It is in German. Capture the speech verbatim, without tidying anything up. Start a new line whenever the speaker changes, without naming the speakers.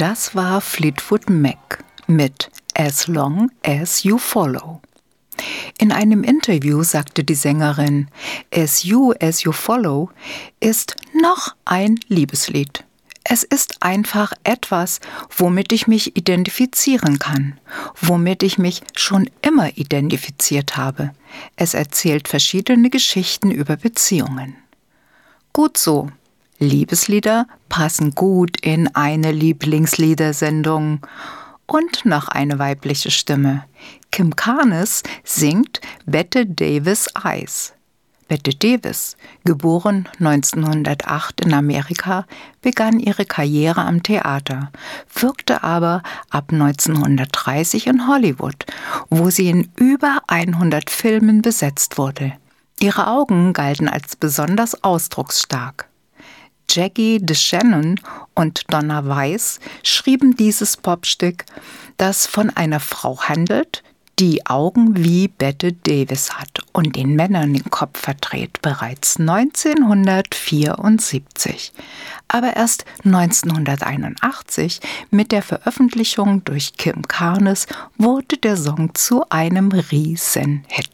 Das war Fleetwood Mac mit As Long As You Follow. In einem Interview sagte die Sängerin, As You As You Follow ist noch ein Liebeslied. Es ist einfach etwas, womit ich mich identifizieren kann, womit ich mich schon immer identifiziert habe. Es erzählt verschiedene Geschichten über Beziehungen. Gut so. Liebeslieder passen gut in eine Lieblingsliedersendung. Und noch eine weibliche Stimme. Kim Carnes singt Bette Davis Eyes. Bette Davis, geboren neunzehnhundertacht in Amerika, begann ihre Karriere am Theater, wirkte aber ab neunzehnhundertdreißig in Hollywood, wo sie in über hundert Filmen besetzt wurde. Ihre Augen galten als besonders ausdrucksstark. Jackie DeShannon und Donna Weiss schrieben dieses Popstück, das von einer Frau handelt, die Augen wie Bette Davis hat und den Männern den Kopf verdreht, bereits neunzehnhundertvierundsiebzig. Aber erst neunzehnhunderteinundachtzig, mit der Veröffentlichung durch Kim Carnes, wurde der Song zu einem Riesenhit.